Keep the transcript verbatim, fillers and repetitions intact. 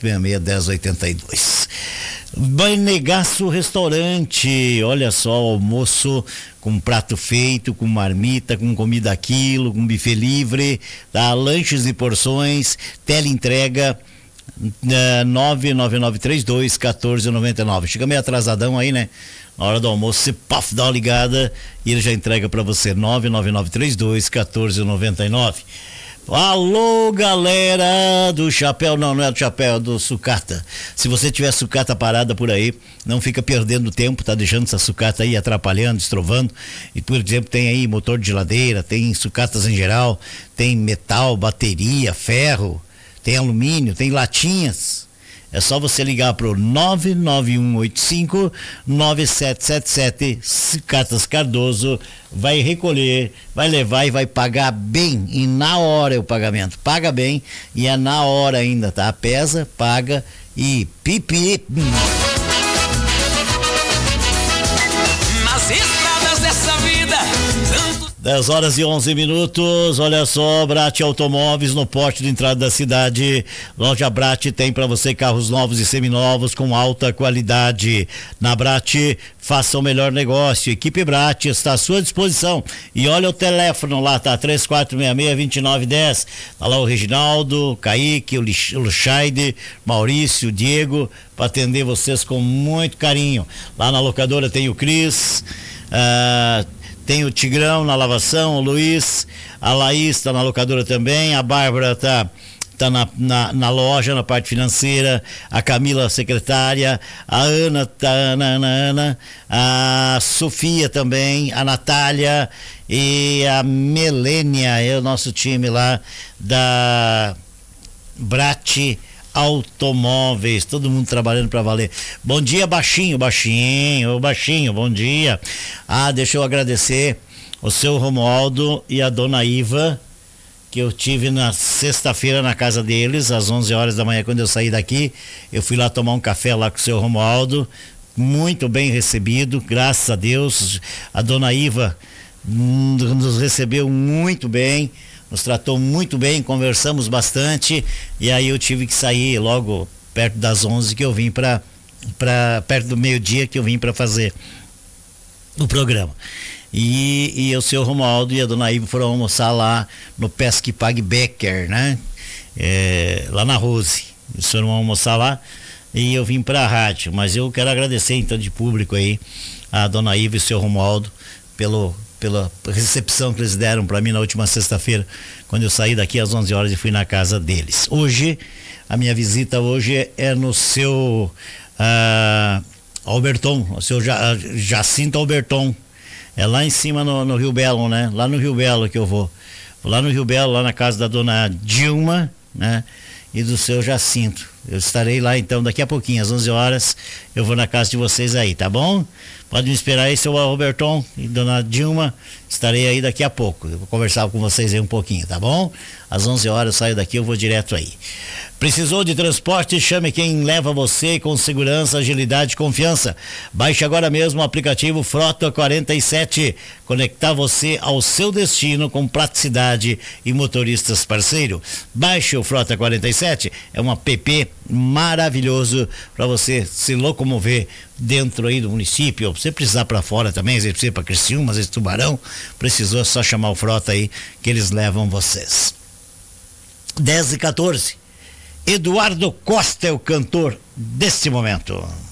seis seis, dez oitenta e dois. Banegaço Restaurante, olha só, almoço com prato feito, com marmita, com comida a quilo, com buffet livre, tá? Lanches e porções, teleentrega, uh, nove nove nove três dois um quatro nove nove. Chega meio atrasadão aí, né? Na hora do almoço, você paf, dá uma ligada e ele já entrega pra você. Nove nove nove três dois um quatro nove nove. Alô, galera do chapéu, não, não é do chapéu, é do sucata. Se você tiver sucata parada por aí, não fica perdendo tempo, tá deixando essa sucata aí atrapalhando, estrovando. E, por exemplo, tem aí motor de geladeira, tem sucatas em geral, tem metal, bateria, ferro, tem alumínio, tem latinhas. É só você ligar pro nove nove um oito cinco nove sete sete sete, Sucatas Cardoso, vai recolher, vai levar e vai pagar bem, e na hora é o pagamento, paga bem e é na hora ainda, tá? Pesa, paga e pipi. Nas estradas dessa vida, dez horas e onze minutos, olha só, Brat Automóveis no porte de entrada da cidade. Loja Brat tem para você carros novos e seminovos com alta qualidade. Na Brat, faça o melhor negócio. Equipe Brat está à sua disposição. E olha o telefone lá, tá? três quatro seis seis, dois nove um zero. Tá lá o Reginaldo, o Kaique, o Luchaide, Maurício, o Diego, para atender vocês com muito carinho. Lá na locadora tem o Cris, ah, tem o Tigrão na lavação, o Luiz, a Laís tá na locadora também, a Bárbara tá, tá na, na, na loja, na parte financeira, a Camila, secretária, a Ana, tá, Ana, Ana, Ana, a Sofia também, a Natália e a Melênia, é o nosso time lá da Brat Automóveis, todo mundo trabalhando para valer. Bom dia, baixinho, baixinho, baixinho, bom dia. Ah, deixa eu agradecer o seu Romualdo e a dona Iva, que eu tive na sexta-feira na casa deles, às onze horas da manhã, quando eu saí daqui. Eu fui lá tomar um café lá com o seu Romualdo, muito bem recebido, graças a Deus. A dona Iva hum, nos recebeu muito bem, nos tratou muito bem, conversamos bastante, e aí eu tive que sair logo perto das onze que eu vim para para perto do meio-dia que eu vim para fazer o programa. E, e o seu Romualdo e a dona Iva foram almoçar lá no Pesque Pague Becker, né? É, lá na Rose. Eles foram almoçar lá e eu vim para a rádio, mas eu quero agradecer então de público aí a dona Iva e o seu Romualdo pelo pela recepção que eles deram para mim na última sexta-feira, quando eu saí daqui às onze horas e fui na casa deles. Hoje, a minha visita hoje é no seu uh, Alberton, o seu Jacinto Alberton, é lá em cima no, no Rio Belo, né? Lá no Rio Belo que eu vou, vou lá no Rio Belo, lá na casa da dona Dilma, né? E do seu Jacinto. Eu estarei lá então daqui a pouquinho, às onze horas, eu vou na casa de vocês aí, tá bom? Pode me esperar aí, seu Roberton e dona Dilma, estarei aí daqui a pouco. Eu vou conversar com vocês aí um pouquinho, tá bom? Às onze horas eu saio daqui, eu vou direto aí. Precisou de transporte? Chame quem leva você com segurança, agilidade e confiança. Baixe agora mesmo o aplicativo Frota quarenta e sete. Conectar você ao seu destino com praticidade e motoristas parceiro. Baixe o Frota quarenta e sete, é um app maravilhoso para você se locomover dentro aí do município. Você precisar para fora também, às vezes precisa para Criciúma, às vezes Tubarão, precisou, é só chamar o Frota aí que eles levam vocês. dez e quatorze. Eduardo Costa é o cantor deste momento.